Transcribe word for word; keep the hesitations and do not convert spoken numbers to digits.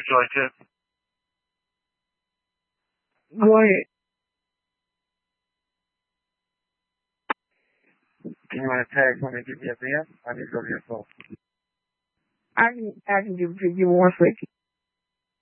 would you like to? Go ahead. You want to tag when they give you a van? I need to go to your phone. I can, I can give, give you one second.